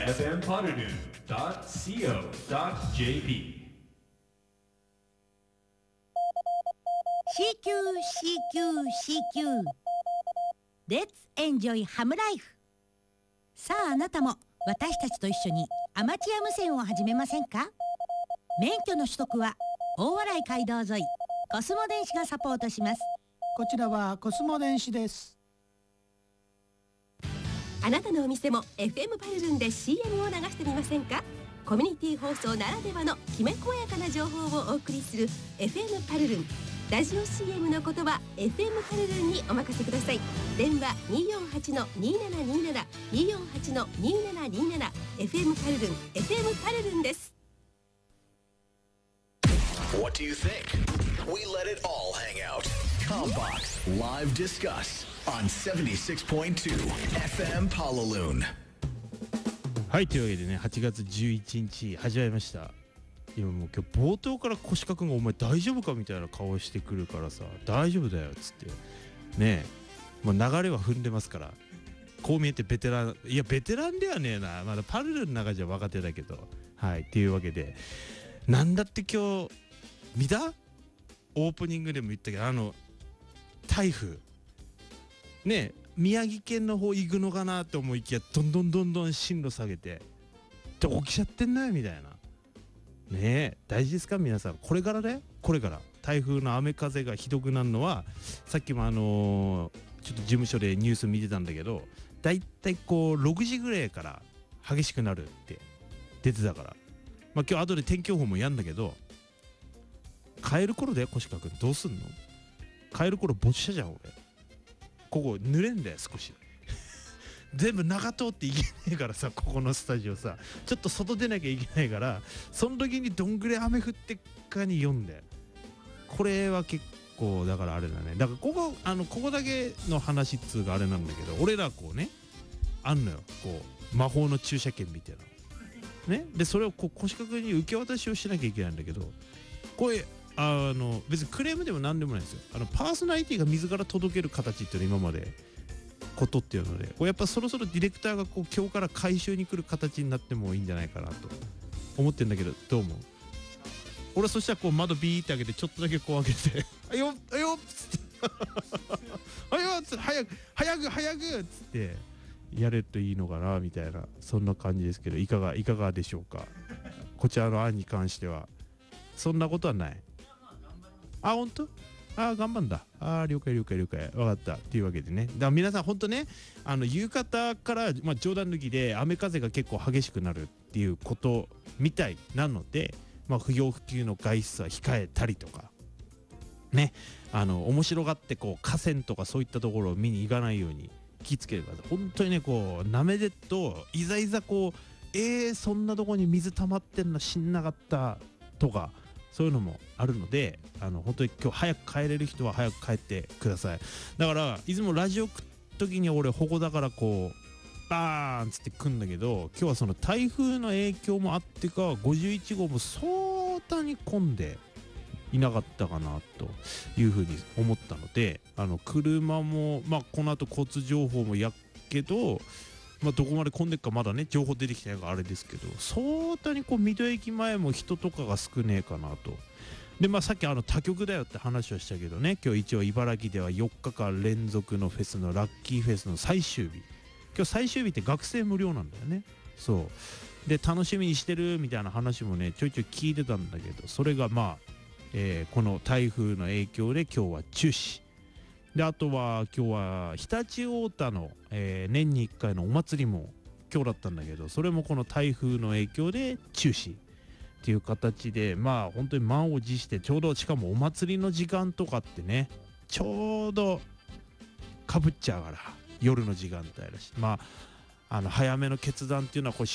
fmpoddernoon.co.jp CQCQCQ Let's Enjoy Ham Life。 さああなたも私たちと一緒にアマチュア無線を始めませんか？免許の取得は大洗街道沿いコスモ電子がサポートします。 こちらはコスモ電子です。 あなたのお店も FM パルルンで CM を流してみませんか？コミュニティ放送ならではのきめ細やかな情報をお送りする FM パルルン。ラジオ CM の言葉 FM パルルンにお任せください。電話 248-2727 248-2727 FM パルルン FM パルルンです。 What do you think? We let it all hang out. Combox Live Discuss on 76.2 FM Palaloon。 はい、というわけでね、8月11日始まりました。今もう今日冒頭からコシカ君がお前大丈夫かみたいな顔してくるからさ、大丈夫だよっつってねえ、もう流れは踏んでますから、こう見えてベテラン、いやベテランではねえな、まだパルルの中じゃ若手だけど、はい、っていうわけで、なんだって今日見た？オープニングでも言ったけど、台風ねえ、宮城県の方行くのかなと思いきや、どんどん進路下げてどこ来ちゃってんのよみたいなねえ、大事ですか皆さん。これからね、これから台風の雨風がひどくなるのは、さっきもちょっと事務所でニュース見てたんだけど、だいたいこう6時ぐらいから激しくなるって出てたから、まあ今日後で天気予報もやんだけど、帰る頃だよ、コシカ君どうすんの？帰る頃ぼっしゃじゃん俺。ここ濡れんだよ少し全部中通っていけねえからさ、ここのスタジオさ、ちょっと外出なきゃいけないから、その時にどんぐらい雨降ってっかに読んで、これは結構だからあれだね。だからここだけの話っつうかあれなんだけど、俺らこうね、あんのよ、こう魔法の駐車券みたいなね。でそれをこう腰掛に受け渡しをしなきゃいけないんだけど、これ別にクレームでも何でもないんですよ。パーソナリティが自ら届ける形っていうのは今までことっていうので、こうやっぱそろそろディレクターがこう今日から回収に来る形になってもいいんじゃないかなと思ってんだけど、どう思う？俺はそしたらこう窓ビーって開けて、ちょっとだけこう開けてあよあよっつってあよっつって早くっつってやれるといいのかなみたいな、そんな感じですけど、いかがでしょうか？こちらの案に関してはそんなことはない。あ、本当？頑張んだ。了解。分かった。っていうわけでね。だから皆さん本当ね、夕方から、冗談抜きで雨風が結構激しくなるっていうことみたいなので、不要不急の外出は控えたりとか、ね、面白がってこう河川とかそういったところを見に行かないように気をつけてください。本当にね、こう、なめでっと、いざこう、そんなとこに水溜まってんの知んなかったとか、そういうのもあるので、本当に今日早く帰れる人は早く帰ってください。だからいつもラジオ来る時に俺保護だからこうバーンつって来んだけど、今日はその台風の影響もあってか51号も相当に混んでいなかったかなというふうに思ったので、車もこの後交通情報もやっけど、どこまで混んでっかまだね情報出てきてないからあれですけど、相当にこう水戸駅前も人とかが少ねえかなと。でさっき他局だよって話をしたけどね、今日一応茨城では4日間連続のフェスのラッキーフェスの最終日、今日最終日って学生無料なんだよね。そうで楽しみにしてるみたいな話もねちょいちょい聞いてたんだけど、それがこの台風の影響で今日は中止で、あとは今日は常陸太田の、年に1回のお祭りも今日だったんだけど、それもこの台風の影響で中止っていう形で、本当に満を持して、ちょうどしかもお祭りの時間とかってねちょうどかぶっちゃうから、夜の時間帯だし、早めの決断っていうのはこれ